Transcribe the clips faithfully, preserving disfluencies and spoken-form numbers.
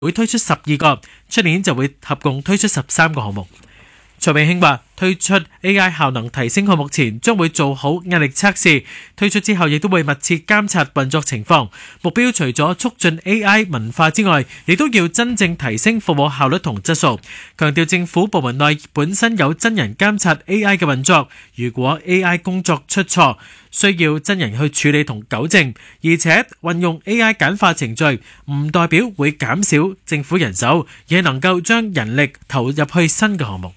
會推出十二個，出年就會合共推出十三個項目。徐永興話，推出 A I 效能提升項目前，將會做好壓力測試，推出之後亦都會密切監察運作情況。目標除咗促進 A I 文化之外，亦都要真正提升服務效率同質素。強調政府部門內本身有真人監察 A I 嘅運作，如果 A I 工作出錯，需要真人去處理同糾正，而且運用 A I 簡化程序，唔代表會減少政府人手，而係能夠將人力投入去新嘅項目。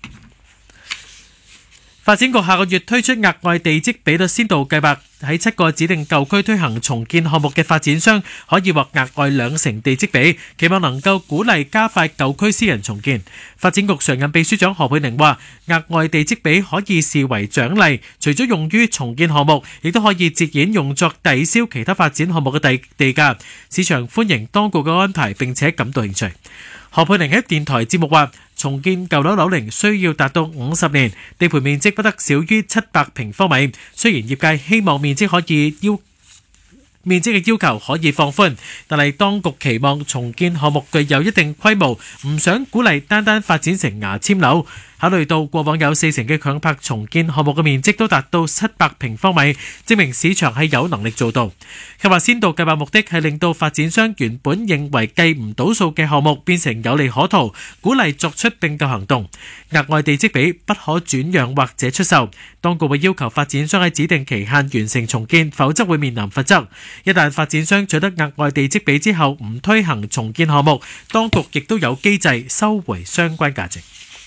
發展局下個月推出額外地積比率先導計劃，喺七個指定舊區推行重建項目嘅發展商可以獲額外兩成地積比，期望能夠鼓勵加快舊區私人重建。發展局常任秘書長何佩玲話，額外地積比可以視為獎勵，除咗用於重建項目，亦都可以折現用作抵消其他發展項目嘅地地價。市場歡迎當局嘅安排，並且感到興趣。何佩玲喺電台節目話，重建舊樓樓齡需要達到五十年，地盤面積不得少於七百平方米。雖然業界希望面積可以要面積嘅要求可以放寬，但係當局期望重建項目具有一定規模，唔想鼓勵單單發展成牙籤樓。考慮到過往有四成嘅強拍重建項目嘅面積都達到七百平方米，證明市場係有能力做到。佢話先導計劃目的係令到發展商原本認為計唔到數嘅項目變成有利可圖，鼓勵作出並購行動。額外地積比不可轉讓或者出售，當局會要求發展商喺指定期限完成重建，否則會面臨罰則。一旦發展商取得額外地積比之後唔推行重建項目，當局亦都有機制收回相關價值。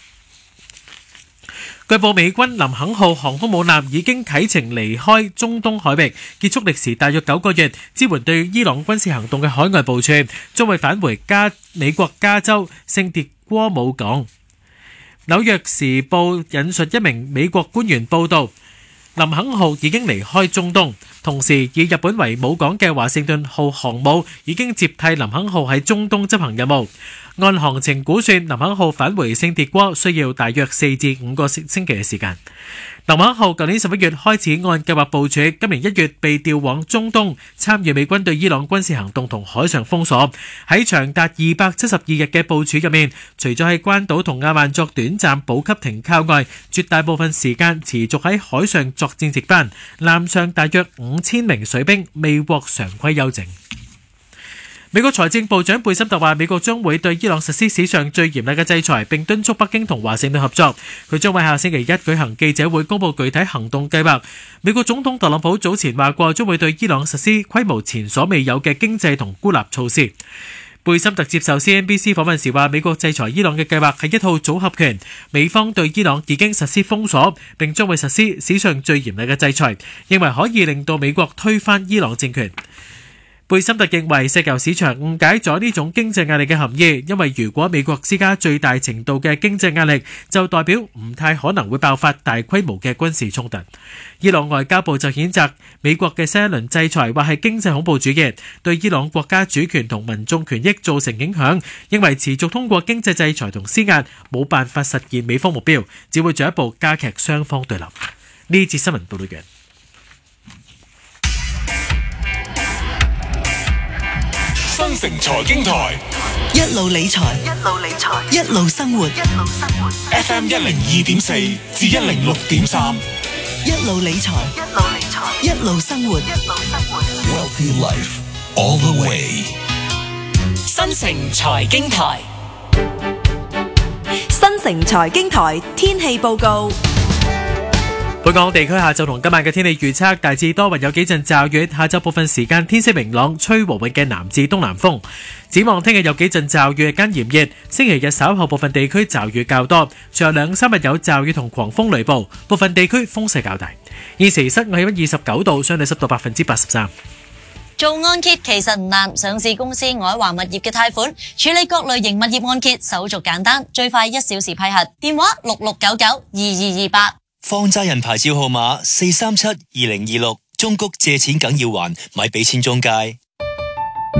據報美軍林肯號航空母艦已經啟程離開中東海域，結束歷時大約九個月支援對伊朗軍事行動嘅海外部署，將會返回加美國加州聖迭戈姆港。紐約時報引述一名美國官員報道，林肯號已經離開中東，同時以日本為母港嘅華盛頓號航母已經接替林肯號喺中東執行任務。按行程估算，林肯號返回聖迭戈需要大約四至五個星期嘅時間。林肯號舊年十一月開始按計劃部署，今年一月被調往中東參與美軍對伊朗軍事行動同海上封鎖。喺長達二百七十二日嘅部署入面，除咗喺關島同亞曼作短暫補給停靠外，絕大部分時間持續喺海上作戰值班。艦上大約五千名水兵未獲常規休整。美國財政部長貝森特話，美國將會對伊朗實施史上最嚴厲嘅制裁，並敦促北京同華盛頓合作。佢將會下星期一舉行記者會，公布具體行動計劃。美國總統特朗普早前話過，將會對伊朗實施規模前所未有嘅經濟同孤立措施。貝森特接受 C N B C 訪問時話，美國制裁伊朗嘅計劃係一套組合拳，美方對伊朗已經實施封鎖，並將會實施史上最嚴厲嘅制裁，認為可以令到美國推翻伊朗政權。貝森特認為石油市場誤解咗呢種經濟壓力嘅含義，因為如果美國施加最大程度嘅經濟壓力，就代表唔太可能會爆發大規模嘅軍事衝突。伊朗外交部就譴責美國嘅新一輪制裁或係經濟恐怖主義，對伊朗國家主權同民眾權益造成影響，認為持續通過經濟制裁同施壓冇辦法實現美方目標，只會進一步加劇雙方對立。呢節新聞報道完。 新城財經台一路理財，一路理財，一路生活，一路生活。 F M 一零二點四至一零六點三， 一路理財，一路理財，一路生活，一路生活。 Wealthy Life all the way。 新城財經台， 新城財經台天氣報告。 本港地區下晝同今晚嘅天氣預測，大致多雲有幾陣驟雨，下晝部分時間天色明朗，吹和緩嘅南至東南風。展望聽日有幾陣驟雨，日間炎熱，星期日稍後部分地區驟雨較多，隨後兩三日有驟雨同狂風雷暴，部分地區風勢較大。現時室外氣溫二十九度，相對濕度百分之八十三。 做按揭其實唔難，上市公司愛華物業嘅貸款處理各類型物業按揭手續簡單，最快一小時批核。電話六六九九二二二八。 放債人牌照號碼四三七二零二六，中谷借錢梗要還，咪俾錢中介。